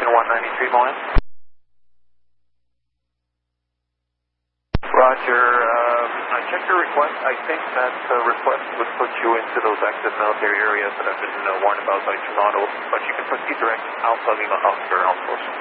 American 193 going. Roger. I checked your request. I think that request would put you into those active military areas that have been warned about by Toronto, but you can proceed direct outside Lima Oscar outpost.